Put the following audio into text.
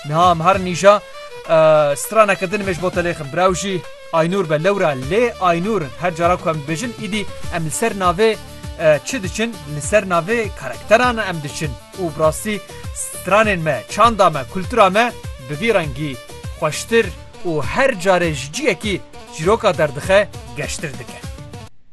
niha em her nîja straneke din mêj bo telêxin biraw jî Aynûr be lewra lê Aynûr her cara ku em dibêjin îdî em li ser navê çi diçin li ser navê karakteran em diçin û bi rastî stranên me çanda me kultura me bi vî rengî xweştir û her carê ji ciyekî çîroka derdixe geştir dike.